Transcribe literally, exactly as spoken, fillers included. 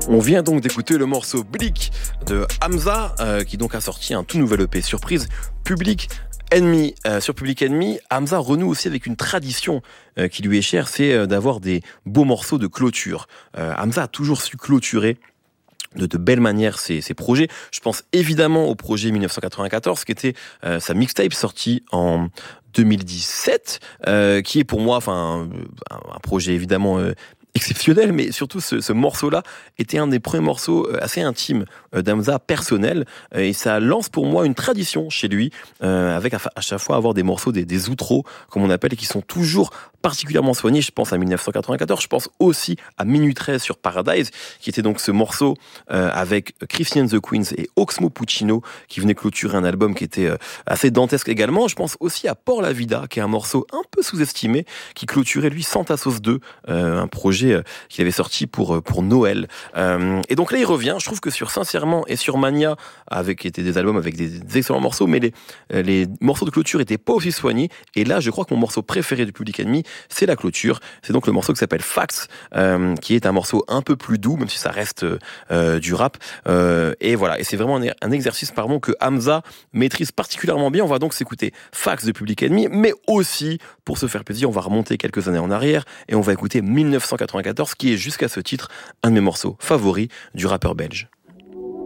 On vient donc d'écouter le morceau Blick de Hamza, euh, qui donc a sorti un tout nouvel E P surprise, Public Enemy. Euh, sur Public Enemy, Hamza renoue aussi avec une tradition euh, qui lui est chère, c'est euh, d'avoir des beaux morceaux de clôture. Euh, Hamza a toujours su clôturer de, de belle manière ses, ses projets. Je pense évidemment au projet dix-neuf cent quatre-vingt-quatorze, qui était euh, sa mixtape sortie en deux mille dix-sept, euh, qui est pour moi, enfin, un, un projet évidemment euh, exceptionnel, mais surtout ce, ce morceau-là était un des premiers morceaux assez intimes d'Hamza, personnel, et ça lance pour moi une tradition chez lui, euh, avec à, à chaque fois avoir des morceaux, des, des outros, comme on appelle, et qui sont toujours particulièrement soignés. Je pense à dix-neuf cent quatre-vingt-quatorze, je pense aussi à Minuit treize sur Paradise, qui était donc ce morceau euh, avec Christian the Queens et Oxmo Puccino, qui venait clôturer un album qui était euh, assez dantesque également. Je pense aussi à Por la Vida, qui est un morceau un peu sous-estimé, qui clôturait lui Santa Sauce deux, euh, un projet qu'il avait sorti pour, pour Noël. Euh, et donc là, il revient. Je trouve que sur Sincèrement et sur Mania, avec, qui étaient des albums avec des, des excellents morceaux, mais les, les morceaux de clôture étaient pas aussi soignés. Et là, je crois que mon morceau préféré du Public Enemy, c'est la clôture. C'est donc le morceau qui s'appelle Fax, euh, qui est un morceau un peu plus doux, même si ça reste euh, du rap. Euh, et voilà. Et c'est vraiment un, un exercice, pardon, que Hamza maîtrise particulièrement bien. On va donc s'écouter Fax de Public Enemy, mais aussi, pour se faire plaisir, on va remonter quelques années en arrière et on va écouter dix-neuf cent quatre-vingt-quatorze, qui est jusqu'à ce titre un de mes morceaux favoris du rappeur belge.